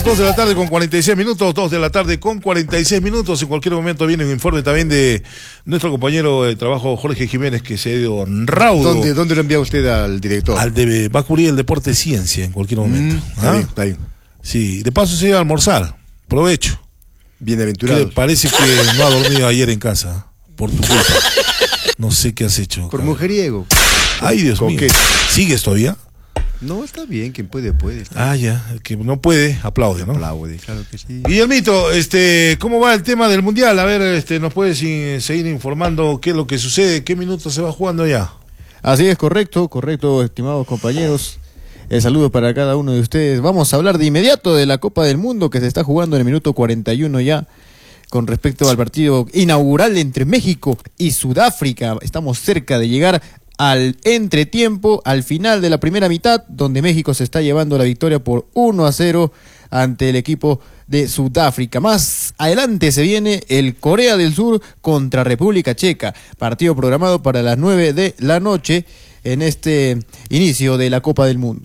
2 de la tarde con 46 minutos, 2 de la tarde con 46 minutos. En cualquier momento viene un informe también de nuestro compañero de trabajo Jorge Jiménez, que se ha ido raudo. ¿Dónde lo envía usted al director? Va a cubrir el deporte ciencia en cualquier momento. Está bien. Sí, de paso se iba a almorzar. Provecho. Bienaventurado. Parece que no ha dormido ayer en casa, por tu culpa. No sé qué has hecho. Por mujeriego. Ay, Dios mío. ¿Sigues todavía? No, está bien, quien puede, puede. Ya, el que no puede, aplaude, ¿no? Aplaude, claro que sí. Guillermito, ¿cómo va el tema del Mundial? A ver, ¿nos puedes seguir informando qué es lo que sucede? ¿Qué minutos se va jugando ya? Así es, correcto, estimados compañeros. El saludo para cada uno de ustedes. Vamos a hablar de inmediato de la Copa del Mundo que se está jugando en el minuto 41 ya, con respecto al partido inaugural entre México y Sudáfrica. Estamos cerca de llegar al entretiempo, al final de la primera mitad, donde México se está llevando la victoria por 1-0 ante el equipo de Sudáfrica. Más adelante se viene el Corea del Sur contra República Checa, partido programado para las 9 de la noche en este inicio de la Copa del Mundo.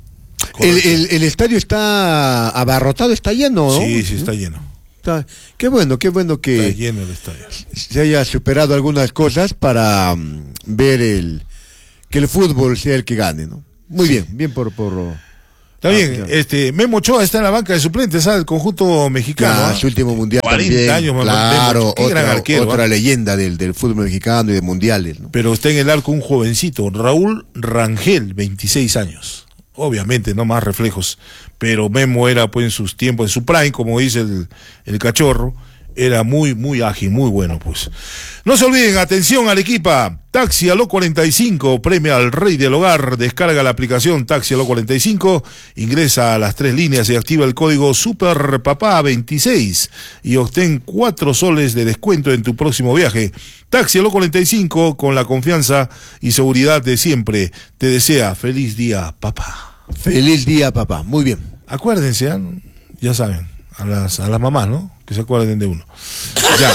El estadio está abarrotado, está lleno, ¿no? Sí, está lleno. Qué bueno que está lleno el estadio. Se haya superado algunas cosas para ver que el fútbol sea el que gane, ¿no? Muy bien por está bien, Memo Ochoa está en la banca de suplentes, ¿sabes? El conjunto mexicano. Su último mundial 40 también. años, claro, qué gran arquero, otra leyenda del fútbol mexicano y de mundiales, ¿no? Pero está en el arco un jovencito, Raúl Rangel, 26 años. Obviamente, no más reflejos, pero Memo era pues en sus tiempos, en su prime, como dice el cachorro, era muy ágil, muy bueno pues. No se olviden, atención Arequipa, Taxi Aló 45, premia al rey del hogar, descarga la aplicación Taxi Aló 45, ingresa a las 3 líneas y activa el código SUPERPAPA26 y obtén 4 soles de descuento en tu próximo viaje. Taxi Aló 45, con la confianza y seguridad de siempre, te desea feliz día, papá. Feliz día, papá. Muy bien. Acuérdense, ya saben, a las mamás, ¿no? Que se acuerden de uno. Ya.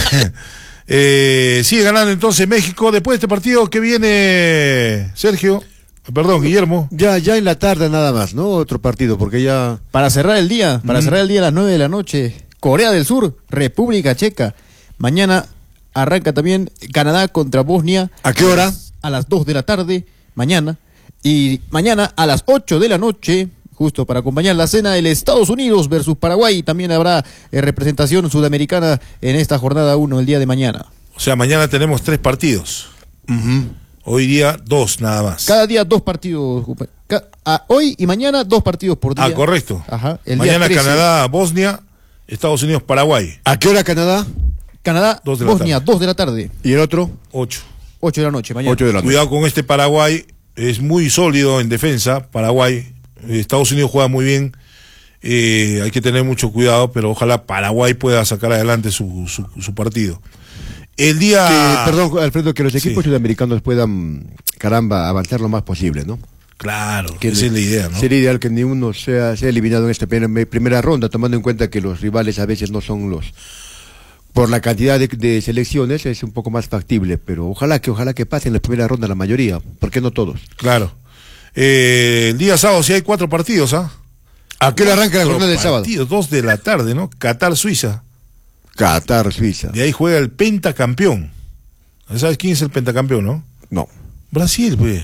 Sigue ganando entonces México. Después de este partido, ¿qué viene, Sergio? Perdón, Guillermo. Ya en la tarde nada más, ¿no? Otro partido, porque ya... Para cerrar el día a las 9 de la noche, Corea del Sur, República Checa. Mañana arranca también Canadá contra Bosnia. ¿A qué hora? A las 2 de la tarde, mañana. Y mañana a las 8 de la noche, justo para acompañar la cena, el Estados Unidos versus Paraguay. También habrá representación sudamericana en esta jornada 1 el día de mañana. O sea, mañana tenemos 3 partidos. Hoy día 2 nada más. Cada día 2 partidos. Hoy y mañana 2 partidos por día. Correcto. Ajá. Mañana Canadá, Bosnia, Estados Unidos, Paraguay. ¿A qué hora Canadá? Canadá, Bosnia, 2 de la tarde. ¿Y el otro? 8 de la noche, mañana. 8 de la noche. Cuidado con este Paraguay, es muy sólido en defensa, Paraguay. Estados Unidos juega muy bien, hay que tener mucho cuidado, pero ojalá Paraguay pueda sacar adelante su partido. El día... perdón, Alfredo, que los equipos sudamericanos puedan, avanzar lo más posible, ¿no? Claro, que esa es la idea, ¿no? Sería ideal que ni uno sea eliminado en esta primera ronda, tomando en cuenta que los rivales a veces no son los... Por la cantidad de selecciones es un poco más factible, pero ojalá que pasen la primera ronda la mayoría, ¿por qué no todos? Claro. El día sábado sí hay 4 partidos, ¿ah? ¿A qué hora arranca la jornada del sábado? 2 de la tarde, ¿no? Qatar-Suiza. Qatar-Suiza. De ahí juega el pentacampeón. ¿Sabes quién es el pentacampeón, no? No. Brasil, pues.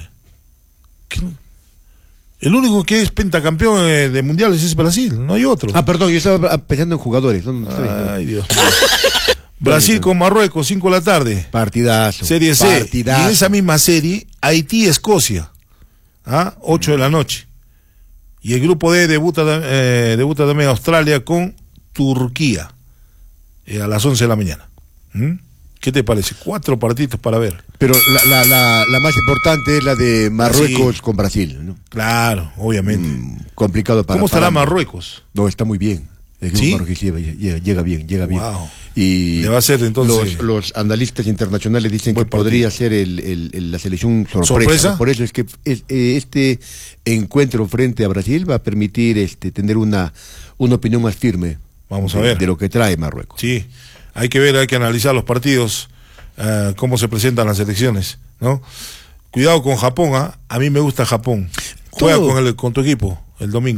El único que es pentacampeón de mundiales es Brasil, no hay otro. Perdón, yo estaba pensando en jugadores. Ay, Dios mío. Brasil con Marruecos, 5 de la tarde. Partidazo. Serie C. Partidazo. Y en esa misma serie, Haití-Escocia. 8 de la noche. Y el grupo D debuta también Australia con Turquía. A las 11 de la mañana. ¿Qué te parece? 4 partidos para ver. Pero la más importante es la de Marruecos con Brasil, ¿no? Claro, obviamente. Complicado para... ¿Cómo estará Marruecos? No, está muy bien. ¿Sí? Llega bien. Wow. Y le va a ser entonces... los analistas internacionales dicen que podría ser la selección sorpresa. Por eso es que este encuentro frente a Brasil va a permitir tener una opinión más firme. Vamos a ver. De lo que trae Marruecos. Sí, hay que analizar los partidos, cómo se presentan las elecciones, ¿no? Cuidado con Japón, a mí me gusta Japón. Juega con tu equipo el domingo.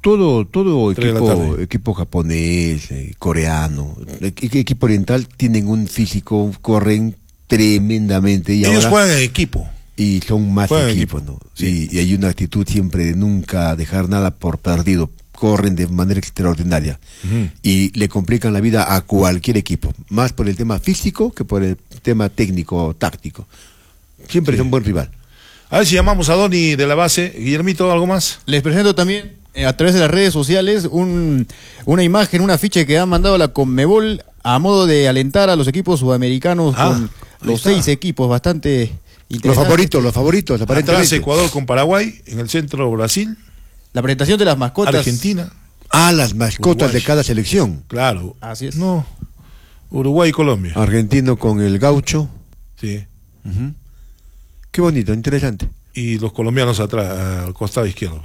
todo Tres de la tarde. equipo japonés, coreano, equipo oriental tienen un físico, corren tremendamente y Ellos ahora juegan en equipo. y son más juegan en equipos, equipo. ¿no? Sí. Y hay una actitud siempre de nunca dejar nada por perdido. Corren de manera extraordinaria Ujú. y le complican la vida a cualquier equipo, más por el tema físico que por el tema técnico o táctico. Siempre Sí. es un buen rival. A ver si llamamos a Donny de la base. Guillermito, ¿algo más? Les presento también a través de las redes sociales una imagen, un afiche que ha mandado la Conmebol a modo de alentar a los equipos sudamericanos con ahí los está. 6 equipos, bastante Los interesantes. favoritos, Atrás aparentemente. Ecuador con Paraguay. En el centro Brasil. La presentación de las mascotas. Argentina. Las mascotas Uruguay. de cada selección. Claro. Así es. No. Uruguay y Colombia. Argentino con el gaucho. Sí. Ujú. Qué bonito, interesante. Y los colombianos atrás, al costado izquierdo.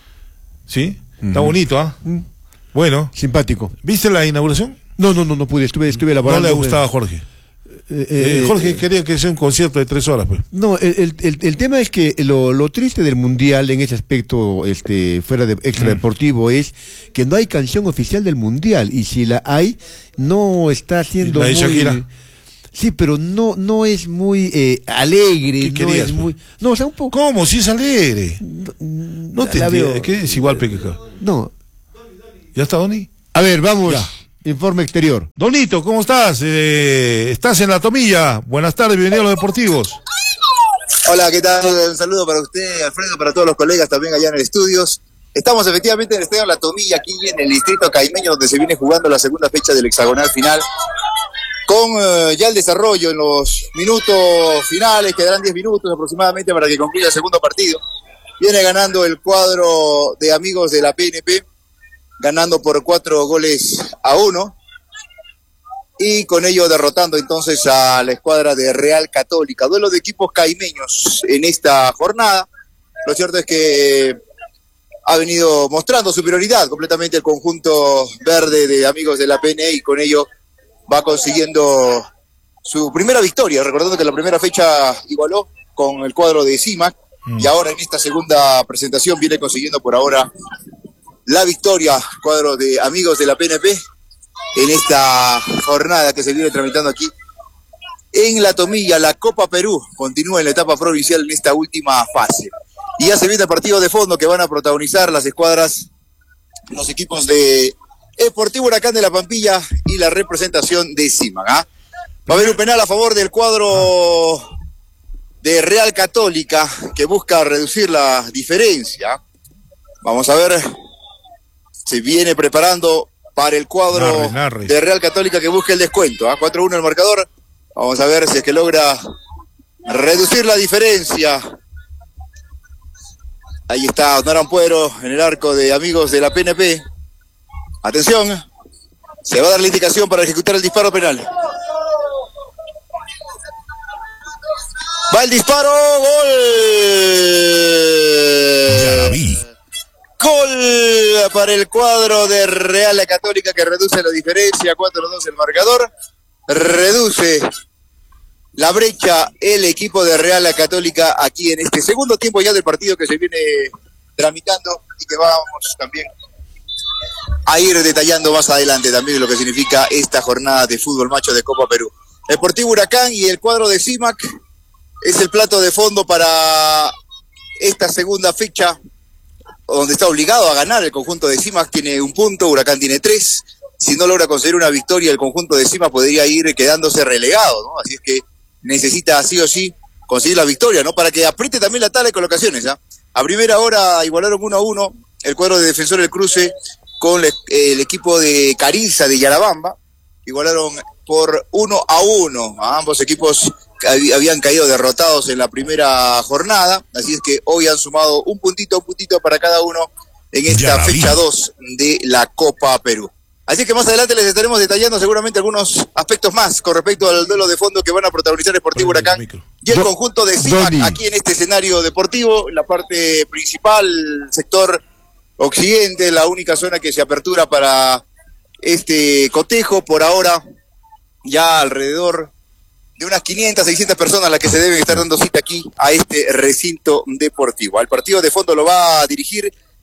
¿Sí? Está Ujú. bonito, ¿ah? Mm, Bueno. Simpático. ¿Viste la inauguración? No pude, estuve No elaborando. le gustaba a Jorge. Jorge quería que sea un concierto de 3 horas, pues. No, el tema es que lo triste del mundial en ese aspecto, fuera de extradeportivo, es que no hay canción oficial del mundial y si la hay, no está siendo ¿La de muy. Shakira? Sí, pero no es muy alegre, ¿Qué no querías, es pues? muy. No, o sea, un poco. ¿Cómo? Si es alegre. No te la entiendo. veo- ¿Qué es igual, Pequeca? No. ¿Ya está, Donny? A ver, vamos. Ya. Informe exterior. Donito, ¿cómo estás? Estás en la Tomilla. Buenas tardes, bienvenido a los deportivos. Hola, ¿qué tal? Un saludo para usted, Alfredo, para todos los colegas también allá en el estudios. Estamos efectivamente en el Estadio La Tomilla, aquí en el distrito caimeño, donde se viene jugando la segunda fecha del hexagonal final. Con ya el desarrollo en los minutos finales, quedarán 10 minutos aproximadamente para que concluya el segundo partido. Viene ganando el cuadro de amigos de la PNP, ganando por 4-1. Y con ello derrotando entonces a la escuadra de Real Católica. Duelo de equipos caimeños en esta jornada. Lo cierto es que ha venido mostrando superioridad completamente el conjunto verde de amigos de la PNE y con ello va consiguiendo su primera victoria. Recordando que la primera fecha igualó con el cuadro de CIMAC y ahora en esta segunda presentación viene consiguiendo por ahora la victoria, cuadro de amigos de la PNP, en esta jornada que se viene tramitando aquí en La Tomilla. La Copa Perú continúa en la etapa provincial en esta última fase. Y ya se viene el partido de fondo que van a protagonizar las escuadras, los equipos de Sportivo Huracán de la Pampilla y la representación de CIMAC. Va a haber un penal a favor del cuadro de Real Católica que busca reducir la diferencia. Vamos a ver. Se viene preparando para el cuadro Narre. de Real Católica que busca el descuento. 4-1 el marcador. Vamos a ver si es que logra reducir la diferencia. Ahí está Honor Ampuero en el arco de amigos de la PNP. Atención. Se va a dar la indicación para ejecutar el disparo penal. Va el disparo. ¡Gol! Gol para el cuadro de Real Católica que reduce la diferencia, 4-2 el marcador, reduce la brecha el equipo de Real Católica aquí en este segundo tiempo ya del partido que se viene tramitando y que vamos también a ir detallando más adelante también lo que significa esta jornada de fútbol macho de Copa Perú. Deportivo Huracán y el cuadro de CIMAC es el plato de fondo para esta segunda fecha, donde está obligado a ganar el conjunto de CIMAC. Tiene 1 punto, Huracán tiene 3. Si no logra conseguir una victoria, el conjunto de CIMAC podría ir quedándose relegado, ¿no? Así es que necesita sí o sí conseguir la victoria, ¿no? Para que apriete también la tabla de colocaciones, ¿ah? A primera hora igualaron 1-1 el cuadro de Defensor del Cruce con el equipo de Cariza de Yarabamba. Igualaron por 1-1. Ambos equipos habían caído derrotados en la primera jornada, así es que hoy han sumado un puntito para cada uno en esta fecha 2 de la Copa Perú. Así que más adelante les estaremos detallando seguramente algunos aspectos más con respecto al duelo de fondo que van a protagonizar Sportivo Huracán y el conjunto de CIMAC aquí en este escenario deportivo, en la parte principal, sector occidente, la única zona que se apertura para este cotejo. Por ahora ya alrededor de unas 500, 600 personas las que se deben estar dando cita aquí a este recinto deportivo. Al partido de fondo lo va a dirigir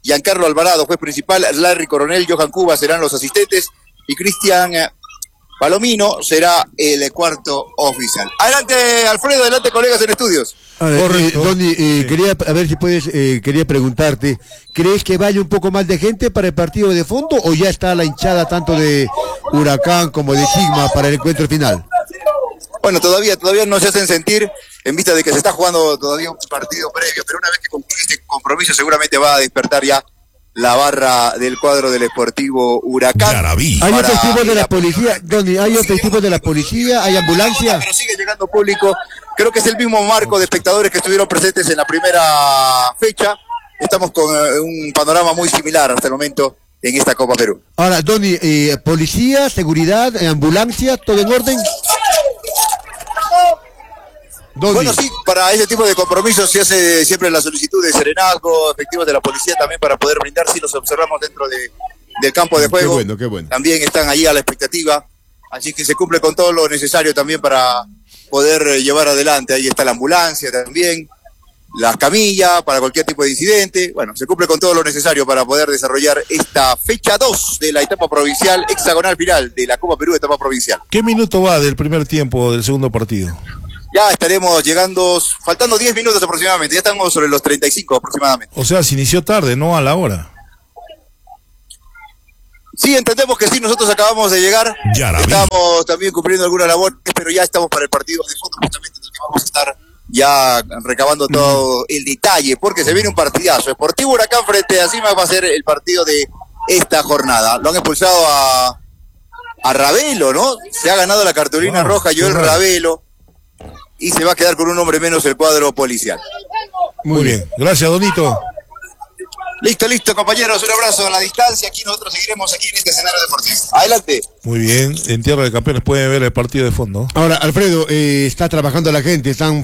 Giancarlo Alvarado, juez principal, Larry Coronel, Johan Cuba serán los asistentes y Cristian Palomino será el cuarto oficial. Adelante, Alfredo, adelante, colegas en estudios. Correcto. Donny, Sí. quería a ver si puedes, quería preguntarte, ¿crees que vaya un poco más de gente para el partido de fondo o ya está la hinchada tanto de Huracán como de Sigma para el encuentro final? Bueno, todavía no se hacen sentir en vista de que se está jugando todavía un partido previo, pero una vez que concluye este compromiso seguramente va a despertar ya la barra del cuadro del Sportivo Huracán. Yarabí. Hay Para- efectivos de la policía, Donny, hay efectivos de la policía, hay ambulancia. Pero sigue llegando público. Creo que es el mismo marco de espectadores que estuvieron presentes en la primera fecha. Estamos con un panorama muy similar hasta el momento en esta Copa Perú. Ahora, Donny, policía, seguridad, ambulancia, ¿todo en orden? Donny. Bueno, sí, para ese tipo de compromisos se hace siempre la solicitud de serenazgo, efectivos de la policía también para poder brindar, si los observamos dentro del campo de juego. Qué bueno, qué bueno. También están ahí a la expectativa, así que se cumple con todo lo necesario también para poder llevar adelante. Ahí está la ambulancia también, las camillas para cualquier tipo de incidente. Bueno, se cumple con todo lo necesario para poder desarrollar esta fecha 2 de la etapa provincial, hexagonal final de la Copa Perú, etapa provincial. ¿Qué minuto va del primer tiempo del segundo partido? Ya estaremos llegando, faltando 10 minutos aproximadamente, ya estamos sobre los 35 aproximadamente. O sea, se inició tarde, no a la hora. Sí, entendemos que sí, nosotros acabamos de llegar, Yarabí. estamos también cumpliendo alguna labor, pero ya estamos para el partido de fondo, justamente en el que vamos a estar ya recabando todo el detalle, porque se viene un partidazo. Sportivo Huracán frente a Cima va a ser el partido de esta jornada. Lo han expulsado a Ravelo, ¿no? Se ha ganado la cartulina roja, Joel qué raro. Ravelo, y se va a quedar con un hombre menos el cuadro policial. Muy bien. Gracias, Donito. Listo, compañeros, un abrazo a la distancia. Aquí nosotros seguiremos aquí en este escenario deportivo. Adelante. Muy bien. En Tierra de Campeones pueden ver el partido de fondo. Ahora, Alfredo, está trabajando la gente, están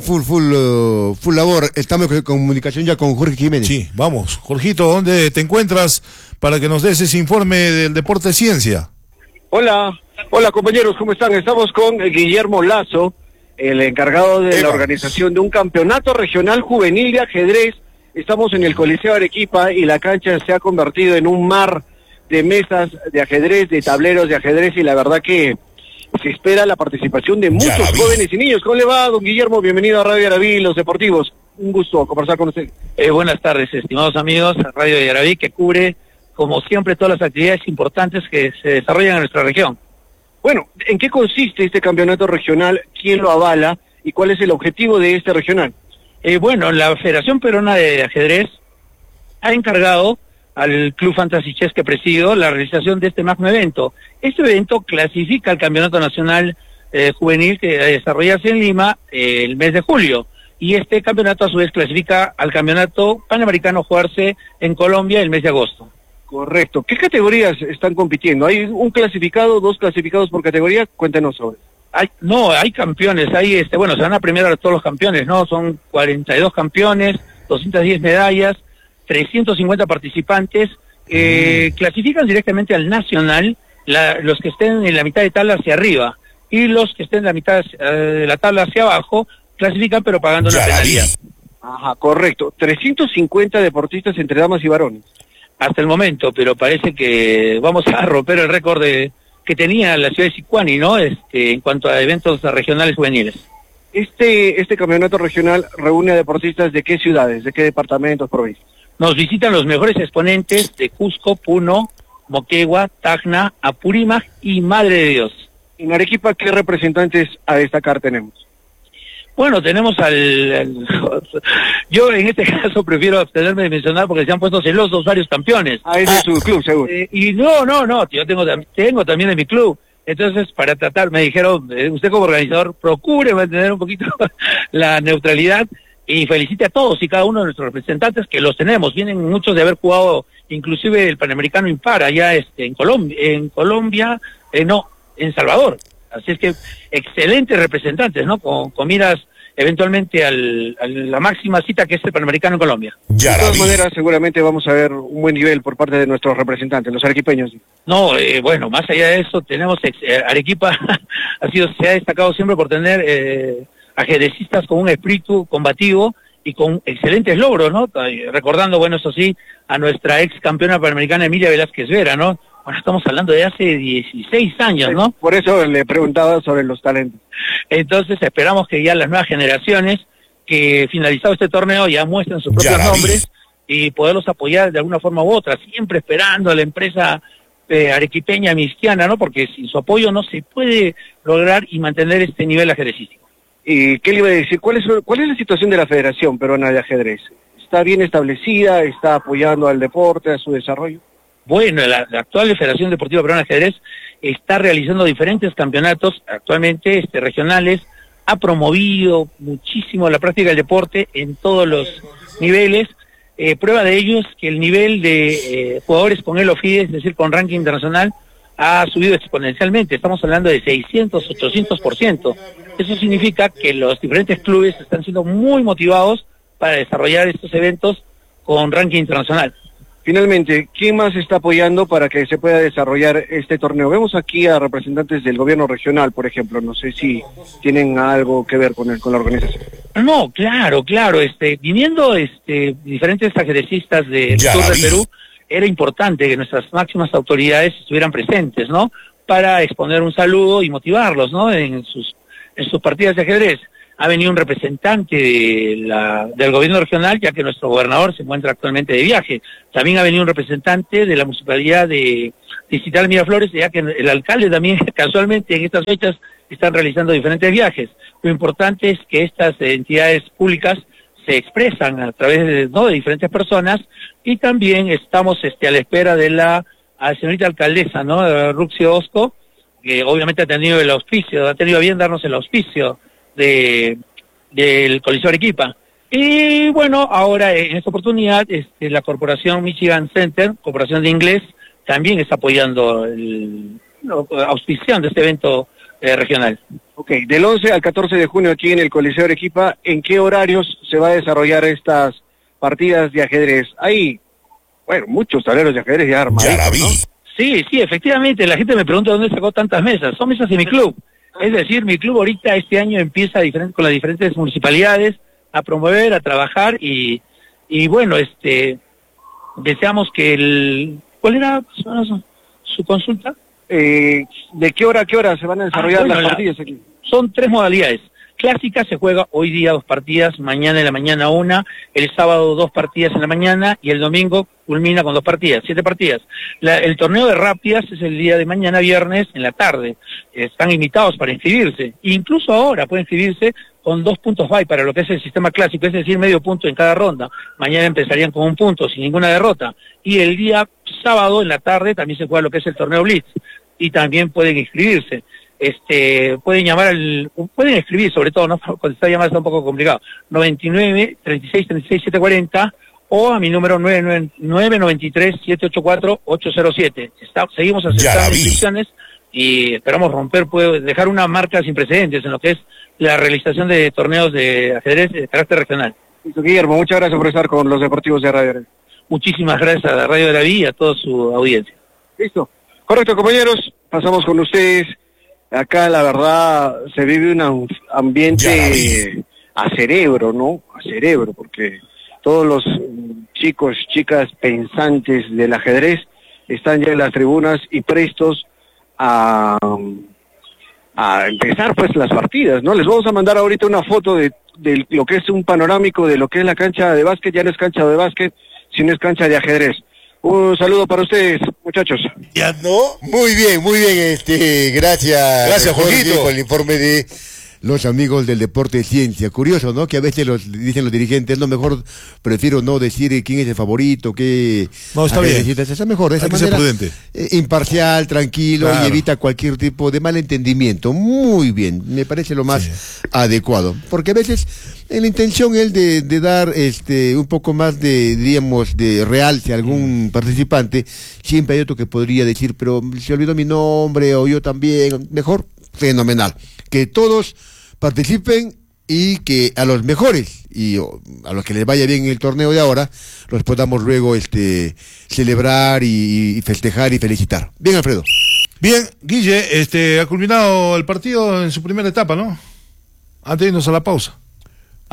full labor. Estamos en comunicación ya con Jorge Jiménez. Sí, vamos. Jorgito, ¿dónde te encuentras para que nos des ese informe del Deporte Ciencia? Hola compañeros, ¿cómo están? Estamos con Guillermo Lazo, el encargado de la organización de un campeonato regional juvenil de ajedrez. Estamos en el Coliseo Arequipa y la cancha se ha convertido en un mar de mesas de ajedrez, de tableros de ajedrez, y la verdad que se espera la participación de muchos Yarabí. jóvenes y niños. ¿Cómo le va, don Guillermo? Bienvenido a Radio Yarabí, Los Deportivos. Un gusto conversar con usted. Buenas tardes, estimados amigos, Radio Yarabí, que cubre, como siempre, todas las actividades importantes que se desarrollan en nuestra región. Bueno, ¿en qué consiste este campeonato regional? ¿Quién lo avala? ¿Y cuál es el objetivo de este regional? Bueno, la Federación Peruana de Ajedrez ha encargado al Club Fantasy Chess que presido la realización de este magno evento. Este evento clasifica al Campeonato Nacional Juvenil que va a desarrollarse en Lima el mes de julio. Y este campeonato a su vez clasifica al Campeonato Panamericano a jugarse en Colombia el mes de agosto. Correcto. ¿Qué categorías están compitiendo? ¿Hay un clasificado, dos clasificados por categoría? Cuéntenos sobre. Hay campeones, se van a premiar a todos los campeones, ¿no? Son 42 campeones, 210 medallas, 350 participantes, clasifican directamente al nacional, los que estén en la mitad de tabla hacia arriba, y los que estén en la mitad de la tabla hacia abajo, clasifican pero pagando una Yarabí. penalidad. Ajá, correcto. 350 deportistas entre damas y varones. Hasta el momento, pero parece que vamos a romper el récord que tenía la ciudad de Sicuani, ¿no? En cuanto a eventos regionales juveniles. Este campeonato regional reúne a deportistas de qué ciudades, de qué departamentos, provincias. Nos visitan los mejores exponentes de Cusco, Puno, Moquegua, Tacna, Apurímac y Madre de Dios. En Arequipa, ¿qué representantes a destacar tenemos? Bueno, tenemos yo en este caso prefiero abstenerme de mencionar porque se han puesto celosos varios campeones. Ese es su club, seguro. Y no, yo tengo también en mi club. Entonces, para tratar, me dijeron, usted como organizador, procure mantener un poquito la neutralidad y felicite a todos y cada uno de nuestros representantes que los tenemos. Vienen muchos de haber jugado inclusive el Panamericano Impar allá en Colombia, en Salvador. Así es que excelentes representantes, ¿no? Con miras eventualmente a la máxima cita que es el Panamericano en Colombia. De todas Yarabí. maneras, seguramente vamos a ver un buen nivel por parte de nuestros representantes, los arequipeños. No, bueno, más allá de eso, tenemos Arequipa se ha destacado siempre por tener ajedrecistas con un espíritu combativo y con excelentes logros, ¿no? Recordando, bueno, eso sí, a nuestra ex campeona panamericana Emilia Velázquez Vera, ¿no? Bueno, estamos hablando de hace 16 años, ¿no? Por eso le preguntaba sobre los talentos. Entonces esperamos que ya las nuevas generaciones, que finalizado este torneo, ya muestren sus propios nombres y poderlos apoyar de alguna forma u otra, siempre esperando a la empresa arequipeña mistiana, ¿no? Porque sin su apoyo no se puede lograr y mantener este nivel ajedrecístico. ¿Y qué le iba a decir? ¿Cuál es la situación de la Federación Peruana de Ajedrez? ¿Está bien establecida? ¿Está apoyando al deporte, a su desarrollo? Bueno, la actual Federación Deportiva Peruana de Ajedrez está realizando diferentes campeonatos actualmente regionales, ha promovido muchísimo la práctica del deporte en todos los niveles. Prueba de ello es que el nivel de jugadores con Elo FIDE, es decir, con ranking internacional, ha subido exponencialmente. Estamos hablando de 600, 800%. Eso significa que los diferentes clubes están siendo muy motivados para desarrollar estos eventos con ranking internacional. Finalmente, ¿quién más está apoyando para que se pueda desarrollar este torneo? Vemos aquí a representantes del gobierno regional, por ejemplo. No sé si tienen algo que ver con la organización. No, claro. Viniendo diferentes ajedrecistas del sur del Perú, era importante que nuestras máximas autoridades estuvieran presentes, ¿no? Para exponer un saludo y motivarlos, ¿no? En sus partidas de ajedrez. Ha venido un representante del gobierno regional, ya que nuestro gobernador se encuentra actualmente de viaje. También ha venido un representante de la municipalidad de Distrital Miraflores, ya que el alcalde también casualmente en estas fechas están realizando diferentes viajes. Lo importante es que estas entidades públicas se expresan a través de diferentes personas, y también estamos a la espera de la señorita alcaldesa, ¿no? Ruxi Osco, que obviamente ha tenido a bien darnos el auspicio del Coliseo Arequipa. Y bueno, ahora en esta oportunidad la corporación Michigan Center, corporación de inglés, también está apoyando auspiciando este evento regional. Ok, del 11 al 14 de junio aquí en el Coliseo Arequipa, ¿en qué horarios se va a desarrollar estas partidas de ajedrez? Hay, bueno, muchos tableros de ajedrez ya armados, ¿no? Sí, efectivamente, la gente me pregunta dónde sacó tantas mesas. Son mesas de mi club. Es decir, mi club ahorita este año empieza con las diferentes municipalidades a promover, a trabajar y bueno, deseamos que ¿cuál era su consulta? ¿De qué hora a qué hora se van a desarrollar las partidas aquí? Son 3 modalidades. Clásica se juega hoy día 2 partidas, mañana en la mañana 1, el sábado 2 partidas en la mañana y el domingo culmina con 2 partidas, 7 partidas. El torneo de rápidas es el día de mañana viernes en la tarde. Están invitados para inscribirse. Incluso ahora pueden inscribirse con 2 puntos bye para lo que es el sistema clásico, es decir, medio punto en cada ronda. Mañana empezarían con 1 punto sin ninguna derrota. Y el día sábado en la tarde también se juega lo que es el torneo Blitz y también pueden inscribirse. Pueden escribir, sobre todo, ¿no? Contestar llamadas está un poco complicado, 99 36 36 740 o a mi número 993 784 807. Seguimos aceptando inscripciones y esperamos dejar una marca sin precedentes en lo que es la realización de torneos de ajedrez de carácter regional. Listo, Guillermo, muchas gracias por estar con los deportivos de Radio Arequipa. Muchísimas gracias a la Radio de la Vida y a toda su audiencia. Listo. Correcto, compañeros, pasamos con ustedes. Acá la verdad se vive un ambiente a cerebro, ¿no? A cerebro, porque todos los chicos, chicas pensantes del ajedrez están ya en las tribunas y prestos a empezar pues las partidas, ¿no? Les vamos a mandar ahorita una foto de lo que es un panorámico de lo que es la cancha de básquet. Ya no es cancha de básquet, sino es cancha de ajedrez. Un saludo para ustedes, muchachos. Ya no, muy bien, gracias Jorgito por el informe de los amigos del deporte de ciencia. Curioso, ¿no? Que a veces dicen los dirigentes, no, mejor prefiero no decir quién es el favorito, qué... No, está bien. Está mejor, de esa manera, prudente. Imparcial, tranquilo, y evita cualquier tipo de malentendimiento. Muy bien, me parece lo más adecuado. Porque a veces, en la intención de dar un poco más diríamos, de realce a algún participante, siempre hay otro que podría decir, pero se olvidó mi nombre, o yo también, mejor, fenomenal. Que todos participen y que a los mejores y a los que les vaya bien en el torneo de ahora los podamos luego celebrar y festejar y felicitar. Bien, Alfredo. Bien, Guille, ha culminado el partido en su primera etapa, ¿no? Antes de irnos a la pausa.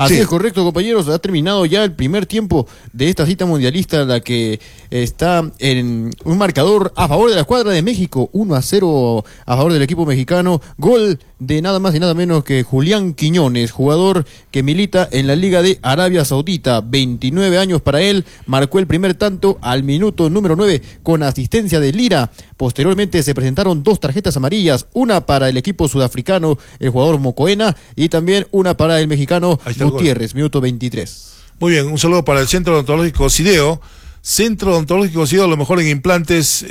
Así Sí. es, correcto, compañeros. Ha terminado ya el primer tiempo de esta cita mundialista, la que está en un marcador a favor de la escuadra de México, 1-0 a favor del equipo mexicano. Gol de nada más y nada menos que Julián Quiñones, jugador que milita en la Liga de Arabia Saudita. 29 años para él, marcó el primer tanto al minuto número 9 con asistencia de Lira. Posteriormente se presentaron 2 tarjetas amarillas, una para el equipo sudafricano, el jugador Mocoena, y también una para el mexicano Ahí está el Gutiérrez, minuto 23. Muy bien, un saludo para el Centro Odontológico Cideo. Centro Odontológico Cideo, lo mejor en implantes,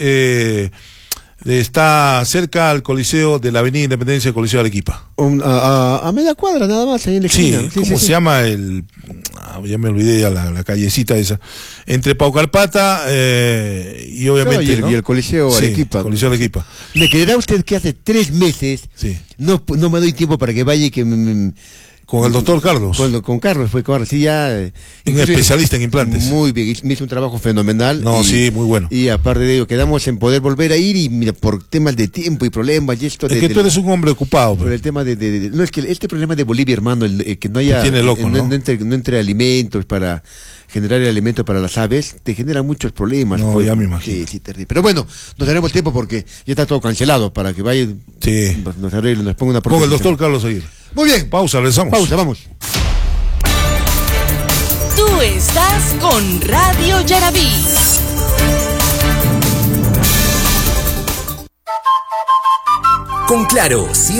está cerca al Coliseo de la Avenida Independencia, el Coliseo de Arequipa. A media cuadra nada más, ahí en la Sí, esquina. ¿cómo se llama ya me olvidé ya la callecita esa. Entre Paucarpata y obviamente... Y el, ¿no? y el Coliseo Sí, Arequipa. Coliseo Arequipa. ¿Me creerá usted que hace 3 meses Sí. no me doy tiempo para que vaya y que... Con el doctor Carlos. Con Carlos, fue Carlos, sí, ya... un incluso- especialista en implantes. Muy bien, me hizo un trabajo fenomenal. No, sí, muy bueno. Y aparte de ello, quedamos en poder volver a ir y mira, por temas de tiempo y problemas y esto... Es que tú eres un hombre ocupado. Por el tema no, es que este problema de Bolivia, hermano, que no haya... Te tiene loco, ¿no? No entre alimentos para generar el alimento para las aves, te genera muchos problemas. No, ya me imagino. Sí, terrible. Pero bueno, nos daremos tiempo porque ya está todo cancelado para que vaya... Sí. Nos arregle, nos ponga una Con el propuesta. doctor Carlos Aguirre. Muy bien. Pausa, regresamos. Pausa, vamos. Tú estás con Radio Yarabí. Con Claro,